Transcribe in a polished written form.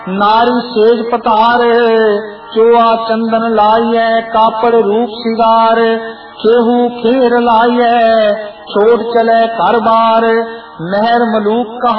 नारी सेज पतार चोआ चंदन लाइए कापड़ रूप सिगार केहू खेर लाइए छोट चले घर बार महर मलूक कहा